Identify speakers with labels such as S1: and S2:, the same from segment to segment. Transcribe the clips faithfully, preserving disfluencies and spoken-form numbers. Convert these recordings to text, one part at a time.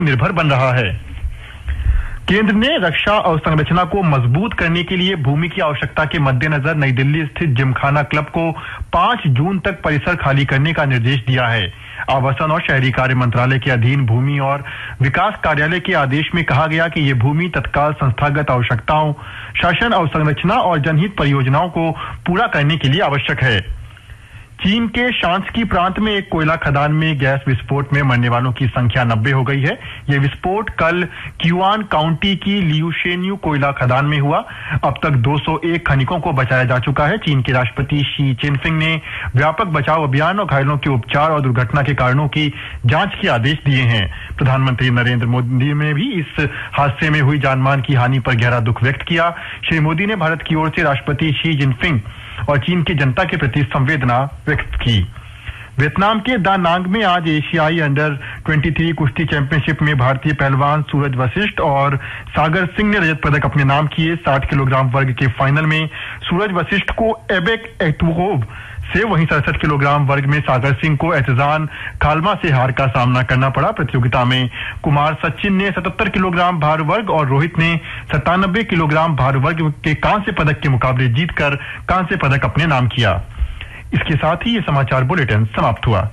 S1: निर्भर बन रहा है। केंद्र ने रक्षा अवसंरचना को मजबूत करने के लिए भूमि की आवश्यकता के मद्देनजर नई दिल्ली स्थित जिमखाना क्लब को पांच जून तक परिसर खाली करने का निर्देश दिया है। आवासन और शहरी कार्य मंत्रालय के अधीन भूमि और विकास कार्यालय के आदेश में कहा गया कि ये भूमि तत्काल संस्थागत आवश्यकताओं, शासन अवसंरचना और जनहित परियोजनाओं को पूरा करने के लिए आवश्यक है। चीन के शांसकी प्रांत में एक कोयला खदान में गैस विस्फोट में मरने वालों की संख्या नब्बे हो गई है। यह विस्फोट कल क्यूआन काउंटी की लियूशेन्यू कोयला खदान में हुआ। अब तक दो सौ एक खनिकों को बचाया जा चुका है। चीन के राष्ट्रपति शी चिनफिंग ने व्यापक बचाव अभियान और घायलों के उपचार और दुर्घटना के कारणों की जांच के आदेश दिए हैं। प्रधानमंत्री नरेंद्र मोदी ने भी इस हादसे में हुई जानमाल की हानि पर गहरा दुख व्यक्त किया। श्री मोदी ने भारत की ओर से राष्ट्रपति शी जिनपिंग और चीन की जनता के प्रति संवेदना व्यक्त की। वियतनाम के दा नांग में आज एशियाई अंडर तेईस कुश्ती चैंपियनशिप में भारतीय पहलवान सूरज वशिष्ठ और सागर सिंह ने रजत पदक अपने नाम किए। साठ किलोग्राम वर्ग के फाइनल में सूरज वशिष्ठ को एबेक एतुगोव से, वहीं सड़सठ किलोग्राम वर्ग में सागर सिंह को एतजान खालमा से हार का सामना करना पड़ा। प्रतियोगिता में कुमार सचिन ने सतहत्तर किलोग्राम भार वर्ग और रोहित ने सत्तानबे किलोग्राम भार वर्ग के कांस्य पदक के मुकाबले जीतकर कांस्य पदक अपने नाम किया। इसके साथ ही ये समाचार बुलेटिन समाप्त हुआ।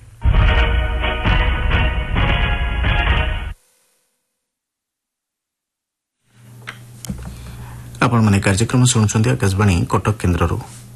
S2: आपण माने कार्यक्रम सुनुछन्ती आकाशवाणी कटक केन्द्ररू।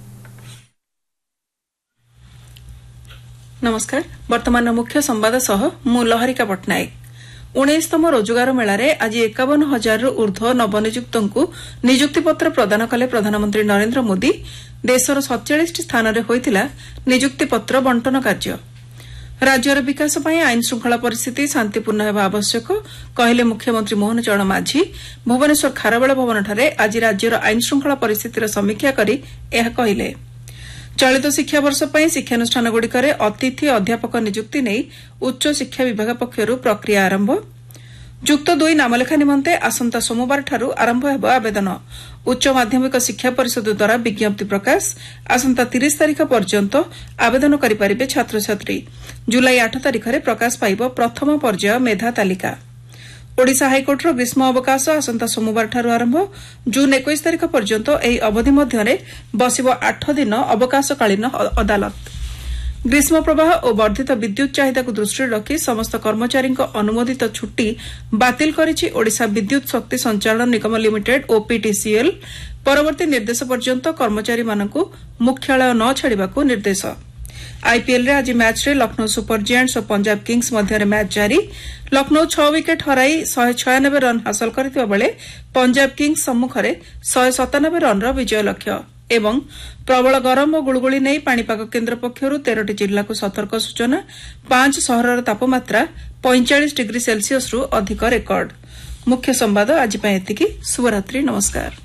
S3: नमस्कार। वर्तमान मुख्य संवाद सह मु लहरिका पट्टनायक। उन्नीसतम रोजगार मेलारे आज एकावन हजार रु ऊर्ध्व नवनियुक्तଙ୍କୁ नियुक्तिपत्र प्रदान कले प्रधानमंत्री नरेंद्र मोदी। देशर सतचालीस स्थान में होइतिला नियुक्तिपत्र बंटन कार्य। राज्यर विकास ପାଇଁ आईन श्रृंखला परिस्थिति शांतिपूर्ण हेबा आवश्यक कहले मुख्यमंत्री मोहन चरण माझी। भुवनेश्वर खारବେଳ भवनଠାରେ आज राज्यर आईन श्रृंखला परिस्थितिर समीक्षा करी ଏହା କହିले। चलित शिक्षा वर्ष पर शिक्षानुष्ठानगुड़िकर अतिथि अध्यापक नियुक्ति नहीं उच्च शिक्षा विभाग पक्षर प्रक्रिया आरंभ। जुक्त दुई नामलेखा निमंते आसंता सोमवार ठारू आरंभ हेब आवेदन। उच्च माध्यमिक शिक्षा परिषद द्वारा विज्ञप्ति प्रकाश। आसंता तीस तारीख पर्यंत आवेदन करिपारिबे छात्र छात्री। जुलाई आठ तारीख में प्रकाश पाइब प्रथम पर्याय मेधा तालिका। ओडिशा हाइकोर्टर ग्रीष्म अवकाश आसंता सोमवार ठारू आरंभ। जून इक्कीस तारीख पर्यंत एही अवधि मध्यरे बसिब आठ दिन अवकाशकालीन अदालत। ग्रीष्म प्रवाह और वर्धित विद्युत चाहिदा को दृष्टि रखी समस्त कर्मचारी अनुमोदित छुट्टी बातिल करिछि ओडिशा विद्युत शक्ति संचालन निगम लिमिटेड ओपीटीसीएल। परवर्ती निर्देश पर्यंत कर्मचारी मानकु मुख्यालय न छाड़िबाकू निर्देश। आईपीएल रे आज मैच रे लखनऊ सुपर जायंट्स और पंजाब किंग्स मध्य मैच जारी। लखनऊ छह विकेट हराई एक सौ छियानबे रन हासिल करथिबा बेले पंजाब किंग्स सम्मुखरे एक सौ सत्तानबे रन विजय लक्ष्य। एवं प्रबल गरम और गुळगुळी नहीं पाणीपाग केन्द्र पक्षर तेरह जिल्ला को सतर्क सूचना। पांच सहरर तापमात्रा पैंतालीस डिग्री सेल्सियस रु अधिक रेकर्ड। मुख्य संवाद आज एतिकी। शुभरात्रि। नमस्कार।